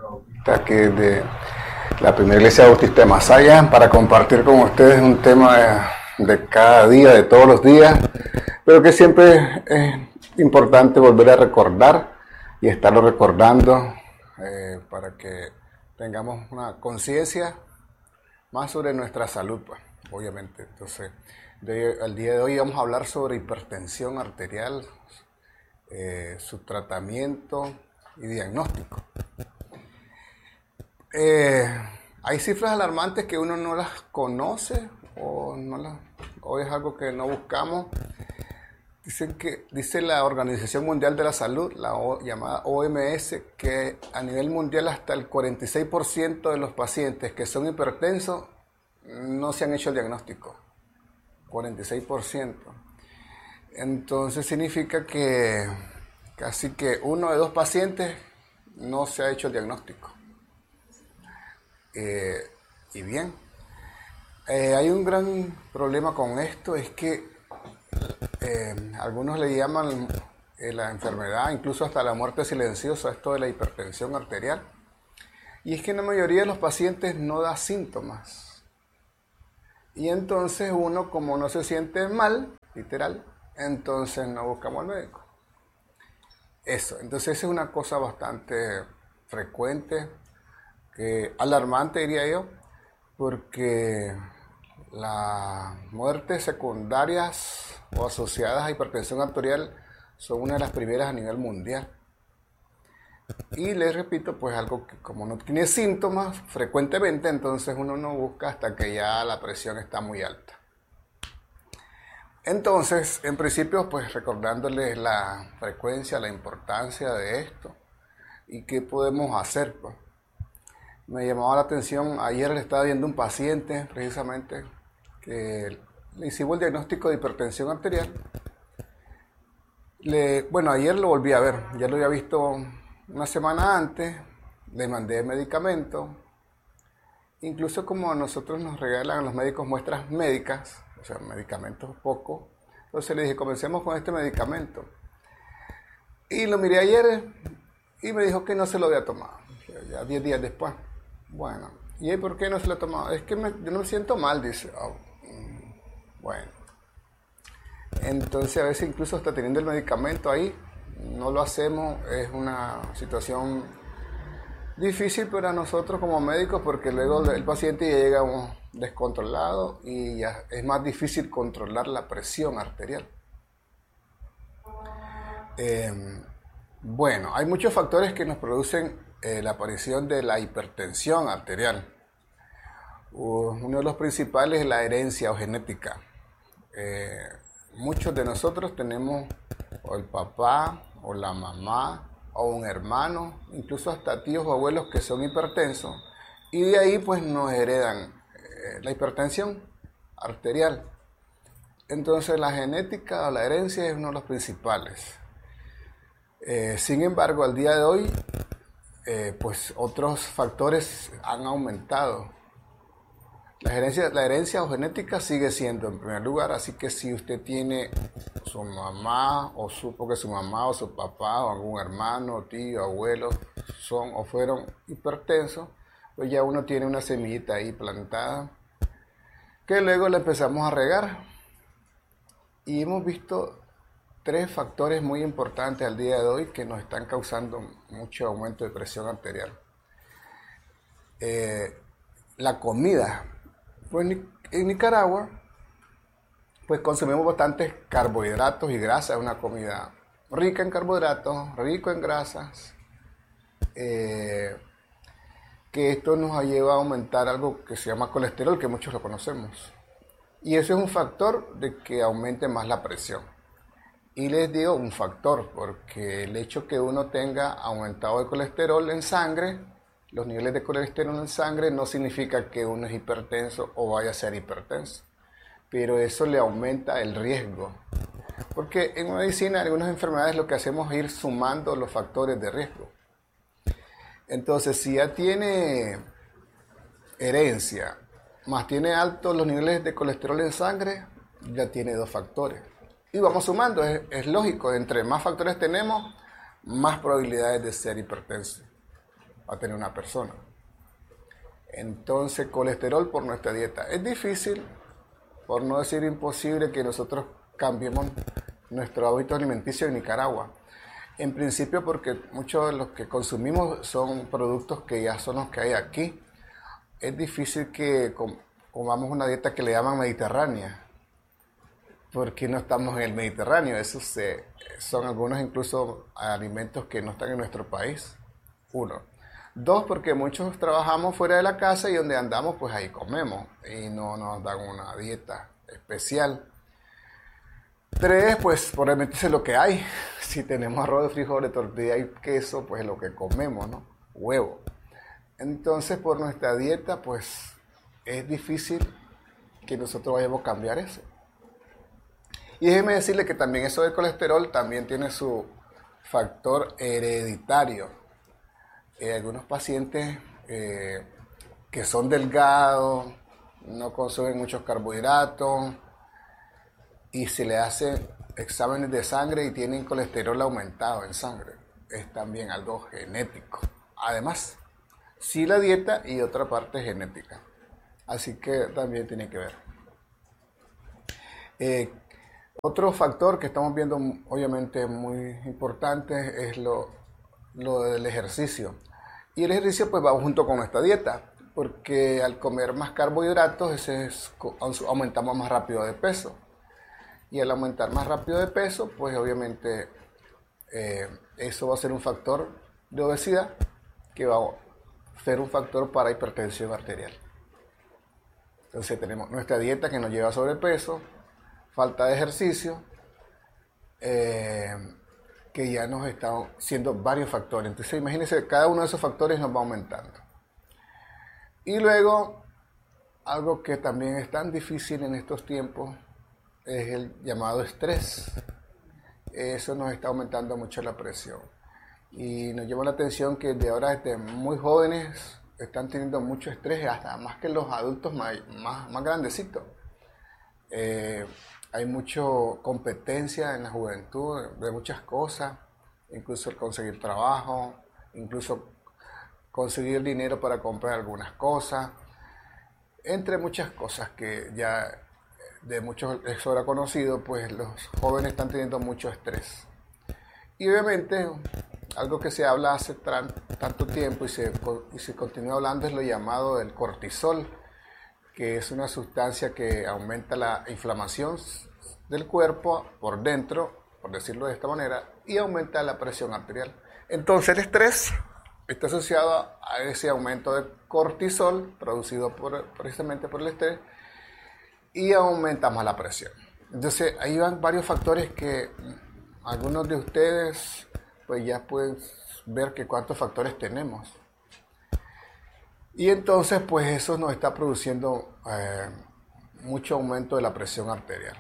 Aquí de la Primera Iglesia Bautista de Masaya para compartir con ustedes un tema de cada día, de todos los días, pero que siempre es importante volver a recordar y estarlo recordando para que tengamos una conciencia más sobre nuestra salud, pues, obviamente. Entonces, al día de hoy vamos a hablar sobre hipertensión arterial, su tratamiento y diagnóstico. Hay cifras alarmantes que uno no las conoce o es algo que no buscamos. Dice la Organización Mundial de la Salud, llamada OMS, que a nivel mundial hasta el 46% de los pacientes que son hipertensos no se han hecho el diagnóstico. 46%. Entonces significa que casi que 1 de 2 pacientes no se ha hecho el diagnóstico. Y bien, hay un gran problema con esto, es que algunos le llaman la enfermedad, incluso hasta la muerte silenciosa, esto de la hipertensión arterial. Y es que en la mayoría de los pacientes no da síntomas. Y entonces uno, como no se siente mal, literal, entonces no buscamos al médico. Entonces esa es una cosa bastante frecuente, alarmante diría yo, porque las muertes secundarias o asociadas a hipertensión arterial son una de las primeras a nivel mundial. Y les repito, pues algo que como no tiene síntomas frecuentemente, entonces uno no busca hasta que ya la presión está muy alta. Entonces, en principio, pues recordándoles la frecuencia, la importancia de esto y qué podemos hacer, pues. Me llamaba la atención, ayer le estaba viendo un paciente precisamente que le hicimos el diagnóstico de hipertensión arterial. Ayer lo volví a ver, ya lo había visto una semana antes, le mandé medicamento, incluso como a nosotros nos regalan los médicos muestras médicas, o sea, medicamentos poco, entonces le dije, comencemos con este medicamento. Y lo miré ayer y me dijo que no se lo había tomado, ya 10 días después. Bueno, ¿y por qué no se lo ha tomado? Es que yo no me siento mal, dice. Bueno, entonces a veces incluso hasta teniendo el medicamento ahí, no lo hacemos. Es una situación difícil para nosotros como médicos porque luego el paciente ya llega descontrolado y ya es más difícil controlar la presión arterial. Hay muchos factores que nos producen la aparición de la hipertensión arterial. Uno de los principales es la herencia o genética. Muchos de nosotros tenemos o el papá o la mamá o un hermano, incluso hasta tíos o abuelos que son hipertensos y de ahí pues nos heredan la hipertensión arterial. Entonces la genética o la herencia es uno de los principales. Sin embargo, al día de hoy pues otros factores han aumentado. La herencia o genética sigue siendo en primer lugar, así que si usted tiene su mamá o supo que su mamá o su papá o algún hermano, tío, abuelo son o fueron hipertensos, pues ya uno tiene una semillita ahí plantada que luego la empezamos a regar. Y hemos visto 3 factores muy importantes al día de hoy que nos están causando mucho aumento de presión arterial. La comida. Pues en Nicaragua pues consumimos bastantes carbohidratos y grasas. Es una comida rica en carbohidratos, rico en grasas, que esto nos lleva a aumentar algo que se llama colesterol, que muchos lo conocemos. Y eso es un factor de que aumente más la presión. Y les digo un factor, porque el hecho que uno tenga aumentado el colesterol en sangre, los niveles de colesterol en sangre, no significa que uno es hipertenso o vaya a ser hipertenso. Pero eso le aumenta el riesgo. Porque en medicina, en algunas enfermedades, lo que hacemos es ir sumando los factores de riesgo. Entonces, si ya tiene herencia, más tiene altos los niveles de colesterol en sangre, ya tiene 2 factores. Y vamos sumando, es lógico, entre más factores tenemos, más probabilidades de ser hipertenso. va a tener una persona. Entonces, colesterol por nuestra dieta. Es difícil, por no decir imposible, que nosotros cambiemos nuestro hábito alimenticio en Nicaragua. En principio porque muchos de los que consumimos son productos que ya son los que hay aquí. Es difícil que comamos una dieta que le llaman mediterránea, porque no estamos en el Mediterráneo. Esos son algunos incluso alimentos que no están en nuestro país. Uno. Dos, porque muchos trabajamos fuera de la casa y donde andamos pues ahí comemos y no nos dan una dieta especial. Tres, pues probablemente es lo que hay. Si tenemos arroz de frijoles, tortilla y queso, pues es lo que comemos, ¿no? Huevo. Entonces por nuestra dieta pues es difícil que nosotros vayamos a cambiar eso. Y déjeme decirle que también eso del colesterol también tiene su factor hereditario. Algunos pacientes que son delgados, no consumen muchos carbohidratos y se le hacen exámenes de sangre y tienen colesterol aumentado en sangre. Es también algo genético. Además, sí la dieta y otra parte genética. Así que también tiene que ver. Otro factor que estamos viendo obviamente muy importante es lo del ejercicio. Y el ejercicio pues va junto con nuestra dieta, porque al comer más carbohidratos aumentamos más rápido de peso. Y al aumentar más rápido de peso, pues obviamente eso va a ser un factor de obesidad que va a ser un factor para hipertensión arterial. Entonces tenemos nuestra dieta que nos lleva a sobrepeso, falta de ejercicio, que ya nos están siendo varios factores. Entonces imagínense, cada uno de esos factores nos va aumentando. Y luego, algo que también es tan difícil en estos tiempos es el llamado estrés. Eso nos está aumentando mucho la presión. Y nos llama la atención que de ahora desde muy jóvenes están teniendo mucho estrés, hasta más que los adultos más grandecitos. Hay mucha competencia en la juventud de muchas cosas, incluso el conseguir trabajo, incluso conseguir dinero para comprar algunas cosas, entre muchas cosas que ya de muchos es ahora conocido, pues los jóvenes están teniendo mucho estrés. Y obviamente algo que se habla hace tanto tiempo y se continúa hablando es lo llamado del cortisol, que es una sustancia que aumenta la inflamación del cuerpo por dentro, por decirlo de esta manera, y aumenta la presión arterial. Entonces el estrés está asociado a ese aumento de cortisol producido precisamente por el estrés y aumenta más la presión. Entonces ahí van varios factores que algunos de ustedes pues ya pueden ver que cuántos factores tenemos. Y entonces pues eso nos está produciendo mucho aumento de la presión arterial.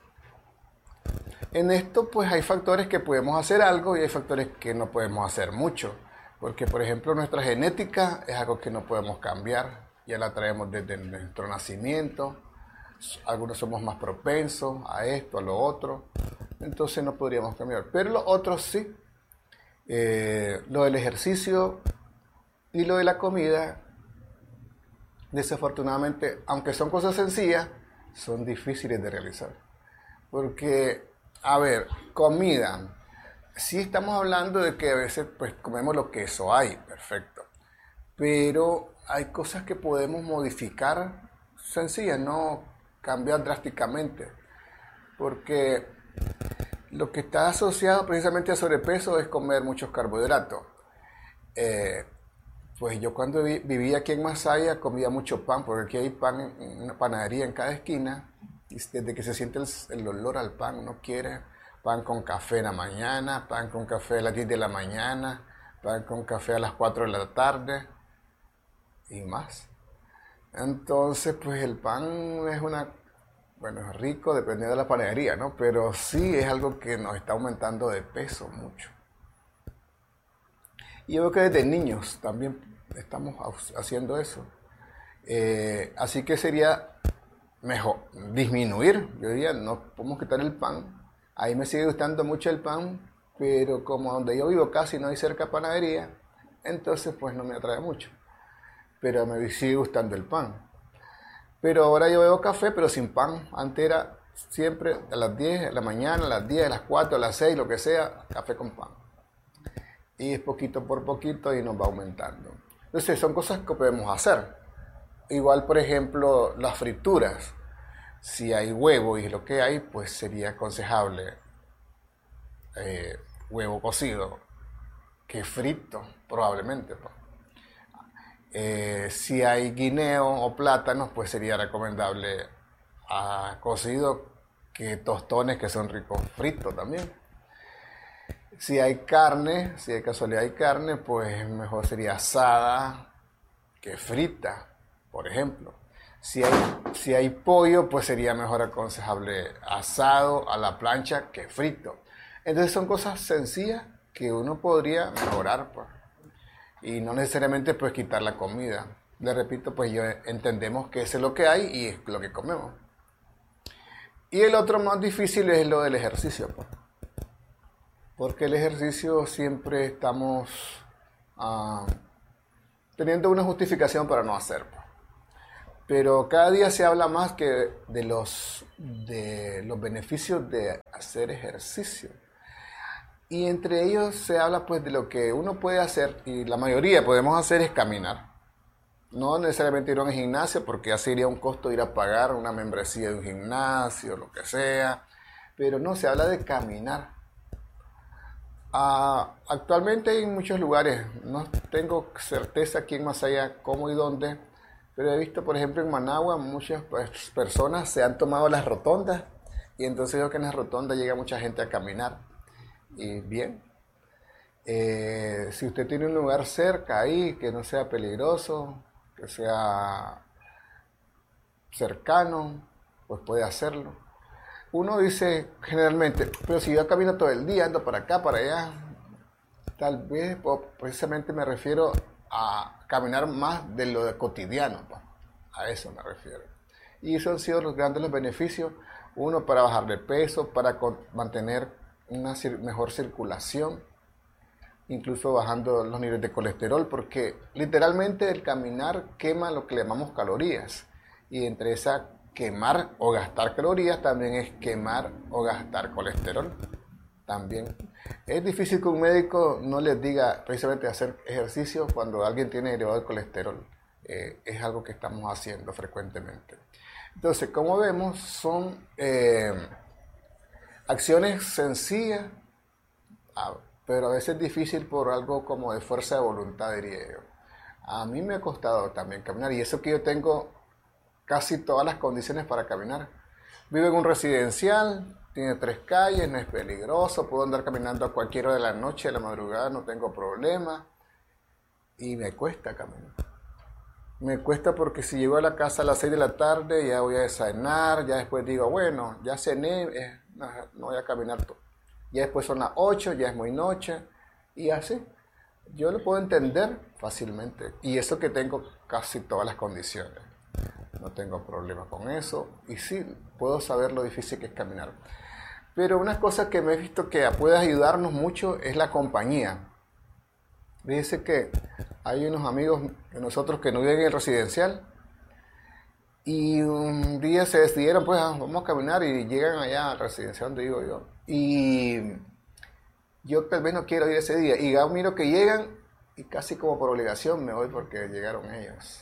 En esto pues hay factores que podemos hacer algo y hay factores que no podemos hacer mucho. Porque por ejemplo nuestra genética es algo que no podemos cambiar. Ya la traemos desde nuestro nacimiento. Algunos somos más propensos a esto, a lo otro. Entonces no podríamos cambiar. Pero los otros sí. Lo del ejercicio y lo de la comida, desafortunadamente, aunque son cosas sencillas, son difíciles de realizar. Porque, a ver, comida. Sí estamos hablando de que a veces pues comemos lo que eso hay, perfecto. Pero hay cosas que podemos modificar sencillas, no cambiar drásticamente. Porque lo que está asociado precisamente a sobrepeso es comer muchos carbohidratos. Pues yo cuando vivía aquí en Masaya comía mucho pan, porque aquí hay pan, una panadería en cada esquina, y desde que se siente el olor al pan, uno quiere pan con café en la mañana, pan con café a las 10 de la mañana, pan con café a las 4 de la tarde y más. Entonces, pues el pan es es rico, dependiendo de la panadería, ¿no? Pero sí es algo que nos está aumentando de peso mucho. Y yo veo que desde niños también estamos haciendo eso. Así que sería mejor disminuir. Yo diría, no podemos quitar el pan. Ahí me sigue gustando mucho el pan, pero como donde yo vivo casi no hay cerca panadería, entonces pues no me atrae mucho. Pero me sigue gustando el pan. Pero ahora yo bebo café, pero sin pan. Antes era siempre a las 10 de la mañana, a las 10, a las 4, a las 6, lo que sea, café con pan. Y es poquito por poquito y nos va aumentando. Entonces son cosas que podemos hacer. Igual, por ejemplo, las frituras. Si hay huevo y es lo que hay, pues sería aconsejable huevo cocido que frito, probablemente. Pues. Si hay guineo o plátanos, pues sería recomendable cocido que tostones que son ricos fritos también. Si hay carne, si hay casualidad hay carne, pues mejor sería asada que frita, por ejemplo. Si hay pollo, pues sería mejor aconsejable asado a la plancha que frito. Entonces son cosas sencillas que uno podría mejorar, pues. Y no necesariamente pues quitar la comida. Le repito, pues yo entendemos que eso es lo que hay y es lo que comemos. Y el otro más difícil es lo del ejercicio, pues. Porque el ejercicio siempre estamos teniendo una justificación para no hacer, pues. Pero cada día se habla más que de los beneficios de hacer ejercicio. Y entre ellos se habla pues de lo que uno puede hacer, y la mayoría podemos hacer es caminar. No necesariamente ir a un gimnasio, porque ya sería un costo ir a pagar una membresía de un gimnasio, lo que sea. Pero no, se habla de caminar. Actualmente hay muchos lugares, no tengo certeza aquí en Masaya cómo y dónde, pero he visto, por ejemplo, en Managua, muchas personas se han tomado las rotondas, y entonces veo que en las rotondas llega mucha gente a caminar. Y bien, si usted tiene un lugar cerca ahí que no sea peligroso, que sea cercano, pues puede hacerlo. Uno dice generalmente, pero si yo camino todo el día, ando para acá, para allá, tal vez precisamente me refiero a caminar más de lo cotidiano, pues. A eso me refiero. Y esos han sido los grandes beneficios, uno para bajar de peso, para mantener una mejor circulación, incluso bajando los niveles de colesterol, porque literalmente el caminar quema lo que le llamamos calorías, y entre esa quemar o gastar calorías también es quemar o gastar colesterol también. Es difícil que un médico no les diga precisamente hacer ejercicio cuando alguien tiene elevado el colesterol. Es algo que estamos haciendo frecuentemente. Entonces, como vemos, son acciones sencillas, pero a veces difícil por algo como de fuerza de voluntad, diría yo. A mí me ha costado también caminar, y eso que yo tengo casi todas las condiciones para caminar. Vivo en un residencial, tiene 3 calles, no es peligroso, puedo andar caminando a cualquier hora de la noche, de la madrugada, no tengo problema, y me cuesta caminar. Me cuesta porque si llego a la casa a las 6 de la tarde, ya voy a desayunar, ya después digo, bueno, ya cené, no voy a caminar todo. Ya después son las 8, ya es muy noche, y así. Yo lo puedo entender fácilmente, y eso que tengo casi todas las condiciones. No tengo problema con eso, y sí, puedo saber lo difícil que es caminar. Pero una cosa que me he visto que puede ayudarnos mucho es la compañía. Dice que hay unos amigos de nosotros que no viven en el residencial, y un día se decidieron, pues vamos a caminar, y llegan allá al residencial donde digo yo. Y yo tal vez no quiero ir ese día, y ya miro que llegan, y casi como por obligación me voy porque llegaron ellos.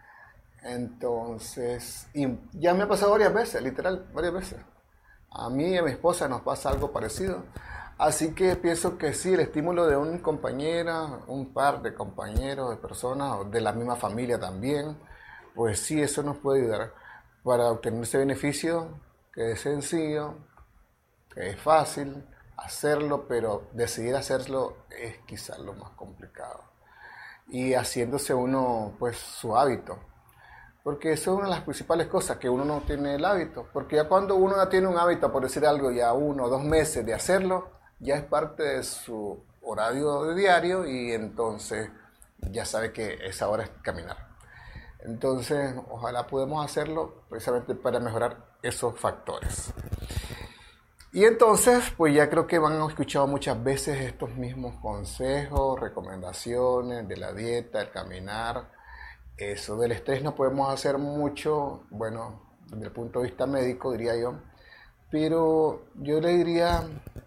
Entonces, y ya me ha pasado varias veces, literal, varias veces. A mí y a mi esposa nos pasa algo parecido. Así que pienso que sí, el estímulo de un compañera, un par de compañeros, de personas, de la misma familia también, pues sí, eso nos puede ayudar para obtener ese beneficio, que es sencillo, que es fácil hacerlo, pero decidir hacerlo es quizás lo más complicado. Y haciéndose uno, pues, su hábito. Porque eso es una de las principales cosas, que uno no tiene el hábito. Porque ya cuando uno ya tiene un hábito, por decir algo, ya 1 o 2 meses de hacerlo, ya es parte de su horario de diario, y entonces ya sabe que esa hora es caminar. Entonces, ojalá podamos hacerlo precisamente para mejorar esos factores. Y entonces, pues ya creo que han escuchado muchas veces estos mismos consejos, recomendaciones de la dieta, el caminar. Eso del estrés no podemos hacer mucho, bueno, desde el punto de vista médico diría yo, pero yo le diría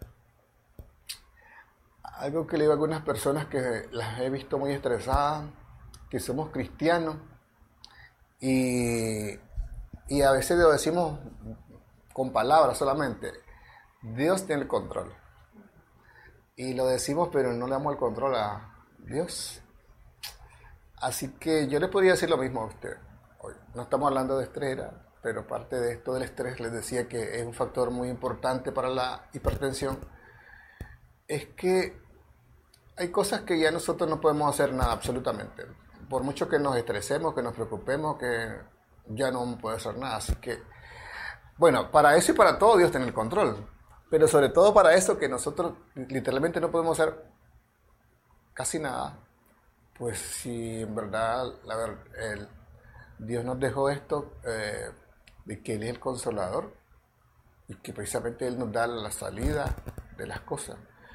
algo que le digo a algunas personas que las he visto muy estresadas, que somos cristianos y, y a veces lo decimos con palabras solamente. Dios tiene el control. Y lo decimos, pero no le damos el control a Dios. Así que yo le podría decir lo mismo a usted. Hoy no estamos hablando de estrés, pero parte de esto del estrés, les decía que es un factor muy importante para la hipertensión. Es que hay cosas que ya nosotros no podemos hacer nada, absolutamente. Por mucho que nos estresemos, que nos preocupemos, que ya no puede hacer nada. Así que, bueno, para eso y para todo Dios tiene el control. Pero sobre todo para eso que nosotros literalmente no podemos hacer casi nada. Pues si en verdad Dios nos dejó esto, de que Él es el consolador y que precisamente Él nos da la salida de las cosas.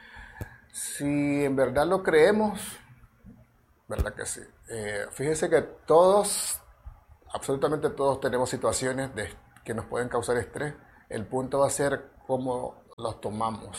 Si en verdad lo creemos, ¿verdad que sí? Fíjense que todos, absolutamente todos tenemos situaciones que nos pueden causar estrés. El punto va a ser cómo los tomamos.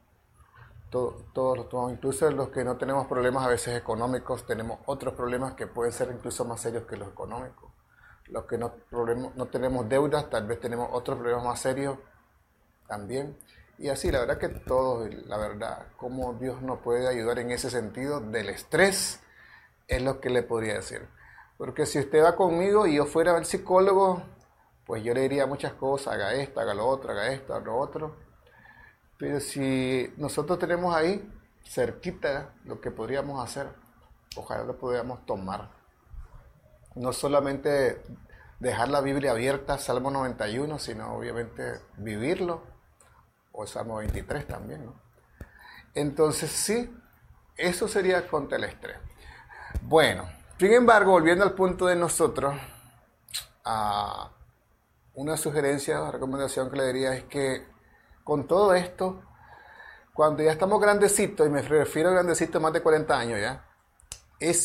Todos los tomamos, incluso los que no tenemos problemas a veces económicos, tenemos otros problemas que pueden ser incluso más serios que los económicos. Los que no tenemos deudas, tal vez tenemos otros problemas más serios también. Y así, la verdad que todos, la verdad, cómo Dios nos puede ayudar en ese sentido del estrés, es lo que le podría decir. Porque si usted va conmigo y yo fuera el psicólogo, pues yo le diría muchas cosas, haga esto, haga lo otro, haga esto, haga lo otro. Pero si nosotros tenemos ahí, cerquita, lo que podríamos hacer, ojalá lo podamos tomar. No solamente dejar la Biblia abierta, Salmo 91, sino obviamente vivirlo, o Salmo 23 también, ¿no? Entonces sí, eso sería contra el estrés. Bueno, sin embargo, volviendo al punto de nosotros, una sugerencia o recomendación que le diría es que con todo esto, cuando ya estamos grandecitos, y me refiero a grandecitos más de 40 años ya,